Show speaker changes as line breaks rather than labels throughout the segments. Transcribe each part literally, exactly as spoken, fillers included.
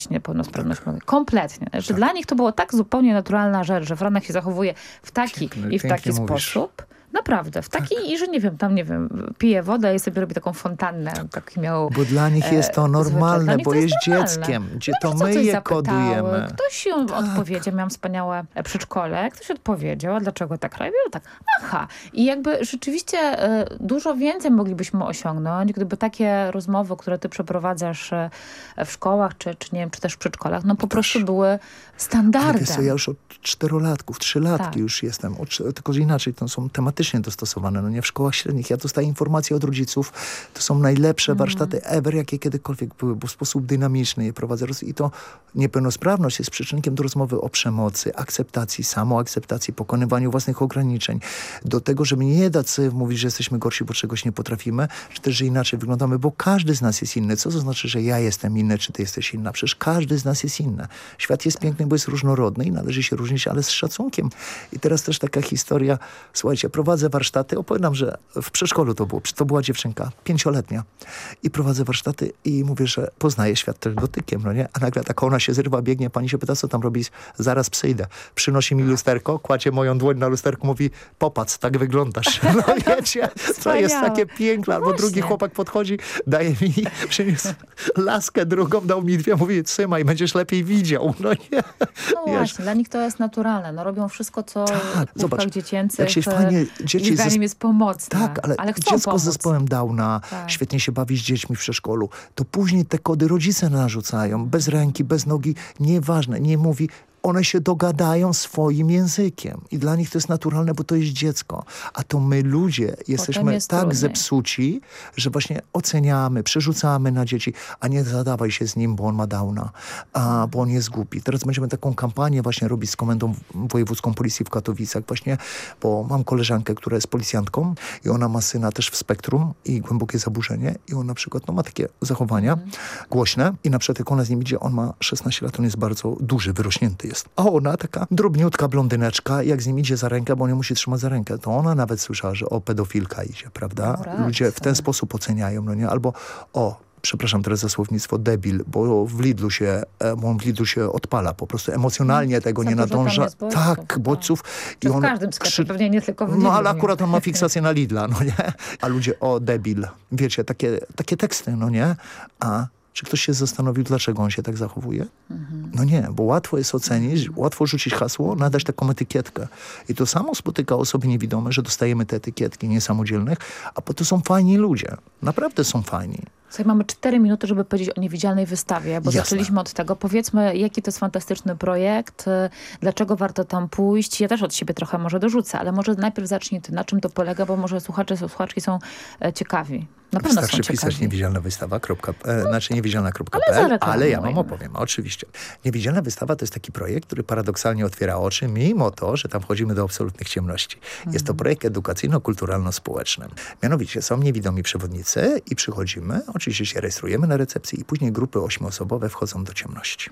niepełnosprawność. Kompletnie. Znaczy, tak. Dla nich to było tak zupełnie naturalna rzecz, że Franek się zachowuje w taki piękny, i w taki mówisz. Sposób. Naprawdę, w taki, tak. I że nie wiem, tam nie wiem, pije wodę i sobie robi taką fontannę. Tak. Taki miał,
bo dla nich jest to normalne, bo jest, jest dzieckiem, gdzie no, to my je zapytały. Kodujemy.
Ktoś ją tak. odpowiedział, miałam wspaniałe przedszkole, ktoś odpowiedział, a dlaczego tak robił? Tak, aha. I jakby rzeczywiście y, dużo więcej moglibyśmy osiągnąć, gdyby takie rozmowy, które ty przeprowadzasz y, w szkołach, czy, czy nie wiem, czy też w przedszkolach, no po też. prostu były standardem.
Ale ja już od czterolatków, trzylatki tak. już jestem, tylko że inaczej, to są tematy dostosowane, no nie w szkołach średnich. Ja dostaję informacje od rodziców, to są najlepsze mm. warsztaty ever, jakie kiedykolwiek były, bo w sposób dynamiczny je prowadzę. I to niepełnosprawność jest przyczynkiem do rozmowy o przemocy, akceptacji, samoakceptacji, pokonywaniu własnych ograniczeń, do tego, żeby nie dać sobie mówić, że jesteśmy gorsi, bo czegoś nie potrafimy, czy też, że inaczej wyglądamy, bo każdy z nas jest inny. Co to znaczy, że ja jestem inny, czy ty jesteś inna? Przecież każdy z nas jest inny. Świat jest piękny, bo jest różnorodny i należy się różnić, ale z szacunkiem. I teraz też taka historia, słuchajcie, prowadzę warsztaty, opowiadam, że w przedszkolu to było, to była dziewczynka, pięcioletnia i prowadzę warsztaty i mówię, że poznaję świat też dotykiem, no nie? A nagle tak ona się zrywa, biegnie, pani się pyta, co tam robi, zaraz przyjdę. Przynosi mi lusterko, kładzie moją dłoń na lusterku, mówi, popatrz, tak wyglądasz. No wiecie, to jest takie piękne. Albo Właśnie. drugi chłopak podchodzi, daje mi, przyniósł laskę drugą, dał mi dwie, mówi, trzymaj, będziesz lepiej widział. No nie?
No właśnie, dla nich to jest naturalne. No robią wszystko, co
tak,
w zobacz, dziecięcych
jak się fajnie dzieci
zdaniem jest pomocne.
Tak, ale, ale dziecko z zespołem Downa tak. świetnie się bawi z dziećmi w przedszkolu. To później te kody rodzice narzucają. Bez ręki, bez nogi. Nieważne. Nie mówi... One się dogadają swoim językiem. I dla nich to jest naturalne, bo to jest dziecko. A to my ludzie jesteśmy jest tak trudniej. zepsuci, że właśnie oceniamy, przerzucamy na dzieci, a nie zadawaj się z nim, bo on ma Downa, a, bo on jest głupi. Teraz będziemy taką kampanię właśnie robić z Komendą Wojewódzką Policji w Katowicach właśnie, bo mam koleżankę, która jest policjantką i ona ma syna też w spektrum i głębokie zaburzenie i on na przykład no, ma takie zachowania mm. głośne i na przykład jak ona z nim idzie, on ma szesnaście lat, on jest bardzo duży, wyrośnięty jest. A ona taka drobniutka blondyneczka, jak z nim idzie za rękę, bo on ją musi trzymać za rękę, to ona nawet słyszała, że o pedofilka idzie, prawda? No, ludzie w ten sposób oceniają, no nie? Albo o, przepraszam teraz za słownictwo, debil, bo w Lidlu się, bo on w Lidlu się odpala, po prostu emocjonalnie hmm. tego nie nadąża. Bodźców, tak, bodźców.
I on w każdym sklepie, krzy... pewnie nie tylko w Lidlu.
No ale akurat on ma fiksację na Lidla, no nie? A ludzie, o, debil. Wiecie, takie, takie teksty, no nie? A czy ktoś się zastanowił, dlaczego on się tak zachowuje? Mhm. No nie, bo łatwo jest ocenić, łatwo rzucić hasło, nadać taką etykietkę. I to samo spotyka osoby niewidome, że dostajemy te etykietki niesamodzielnych, a po to są fajni ludzie. Naprawdę są fajni.
Słuchaj, mamy cztery minuty, żeby powiedzieć o niewidzialnej wystawie, bo
Jasne.
zaczęliśmy od tego. Powiedzmy, jaki to jest fantastyczny projekt, dlaczego warto tam pójść. Ja też od siebie trochę może dorzucę, ale może najpierw zacznij ty, na czym to polega, bo może słuchacze, słuchaczki są e, ciekawi. Na pewno
Wystarczy
są ciekawi.
pisać niewidzialna wystawa, kropka, e, znaczy niewidzialna kropka p l, ale, ale ja wam opowiem, oczywiście. Niewidzialna wystawa to jest taki projekt, który paradoksalnie otwiera oczy, mimo to, że tam wchodzimy do absolutnych ciemności. Mhm. Jest to projekt edukacyjno-kulturalno-społeczny. Mianowicie są niewidomi przewodnicy i przychodzimy, oczywiście się rejestrujemy na recepcji i później grupy ośmioosobowe wchodzą do ciemności.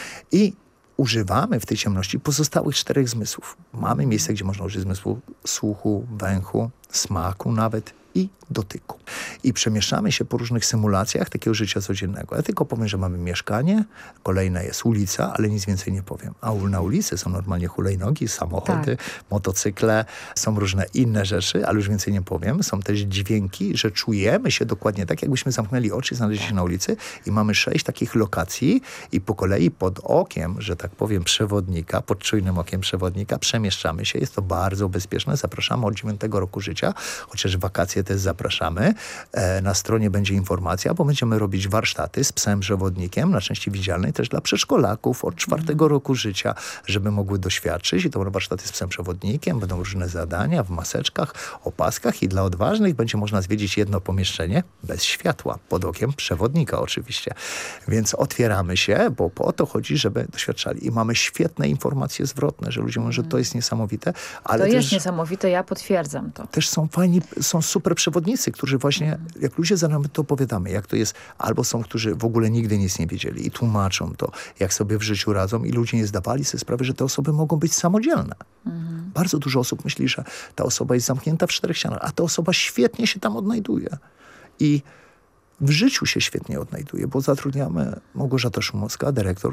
I używamy w tej ciemności pozostałych czterech zmysłów. Mamy miejsce, gdzie można użyć zmysłu słuchu, węchu, smaku nawet i dotyku. I przemieszczamy się po różnych symulacjach takiego życia codziennego. Ja tylko powiem, że mamy mieszkanie, kolejna jest ulica, ale nic więcej nie powiem. A na ulicy są normalnie hulajnogi, samochody, tak. motocykle, są różne inne rzeczy, ale już więcej nie powiem. Są też dźwięki, że czujemy się dokładnie tak, jakbyśmy zamknęli oczy i znaleźli się na ulicy i mamy sześć takich lokacji i po kolei pod okiem, że tak powiem, przewodnika, pod czujnym okiem przewodnika przemieszczamy się. Jest to bardzo bezpieczne. Zapraszamy od dziewiątego roku życia, chociaż wakacje też zapraszamy. E, na stronie będzie informacja, bo będziemy robić warsztaty z psem przewodnikiem na części widzialnej też dla przedszkolaków od czwartego roku życia, żeby mogły doświadczyć. I to będą warsztaty z psem przewodnikiem, będą różne zadania w maseczkach, opaskach i dla odważnych będzie można zwiedzić jedno pomieszczenie bez światła, pod okiem przewodnika oczywiście. Więc otwieramy się, bo po to chodzi, żeby doświadczali. I mamy świetne informacje zwrotne, że ludzie mówią, że to jest niesamowite. Ale
to
też,
jest niesamowite, ja potwierdzam to.
Też są fajni, są super przewodnicy, którzy właśnie, jak ludzie za nami to opowiadamy, jak to jest, albo są, którzy w ogóle nigdy nic nie wiedzieli i tłumaczą to, jak sobie w życiu radzą i ludzie nie zdawali sobie sprawy, że te osoby mogą być samodzielne. Mhm. Bardzo dużo osób myśli, że ta osoba jest zamknięta w czterech ścianach, a ta osoba świetnie się tam odnajduje. I w życiu się świetnie odnajduje, bo zatrudniamy Małgorzata Szumowska, dyrektor,